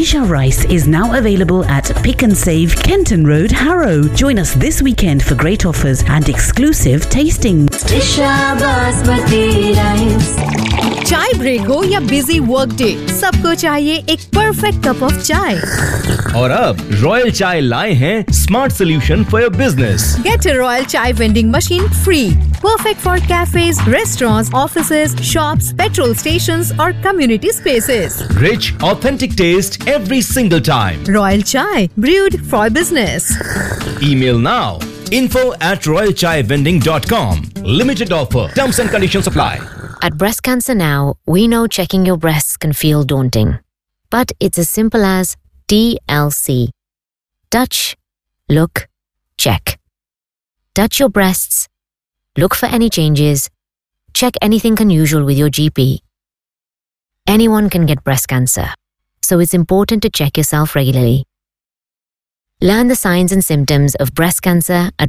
Disha Rice is now available at Pick and Save, Kenton Road, Harrow. Join us this weekend for great offers and exclusive tastings. Disha Basmati Rice. चाय break हो या busy work day, सबको चाहिए एक perfect cup of चाय। और अब royal चाय लाए हैं smart solution for your business. Get a Royal Chai vending machine free. Perfect for cafes, restaurants, offices, shops, petrol stations or community spaces. Rich, authentic taste every single time. Royal Chai, brewed for business. Email now. info@royalchaivending.com. Limited offer. Terms and conditions apply. At Breast Cancer Now, we know checking your breasts can feel daunting. But it's as simple as TLC. Touch, look, check. Touch your breasts. Look for any changes. Check anything unusual with your GP. Anyone can get breast cancer, so it's important to check yourself regularly. Learn the signs and symptoms of breast cancer at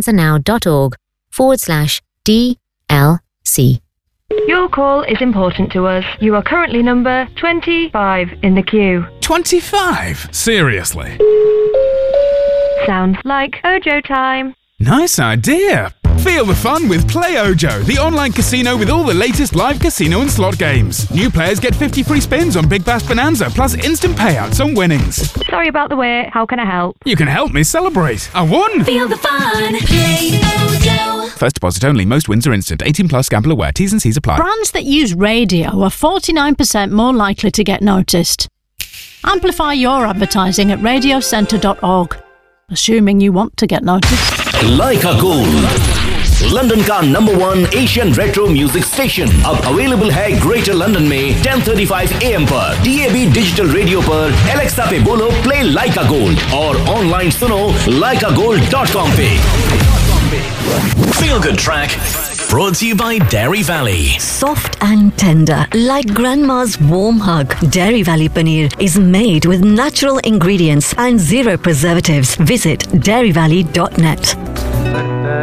breastcancernow.org/TLC. Your call is important to us. You are currently number 25 in the queue. 25? Seriously? Sounds like Ojo time. Nice idea. Feel the fun with Play Ojo, the online casino with all the latest live casino and slot games. New players get 50 free spins on Big Bash Bonanza, plus instant payouts on winnings. Sorry about the wait. How can I help? You can help me celebrate. I won! Feel the fun. Play Ojo. First deposit only. Most wins are instant. 18 plus. Gamble aware. T's and C's apply. Brands that use radio are 49% more likely to get noticed. Amplify your advertising at radiocentre.org, assuming you want to get noticed. Leica Gold, London का #1 Asian retro music station अब available है greater London में 10:35 AM पर DAB digital radio पर Alexa पे बोलो play लाइका gold और online सुनो leicagold.com पे। Feel Good Track brought to you by Dairy Valley. Soft and tender, like grandma's warm hug. Dairy Valley paneer is made with natural ingredients and zero preservatives. Visit dairyvalley.net.